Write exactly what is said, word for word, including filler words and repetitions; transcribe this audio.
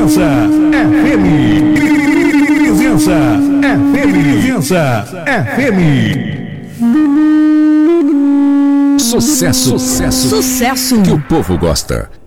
Presença F M. Presença F M. Presença F M. Sucesso, sucesso, sucesso que o povo gosta.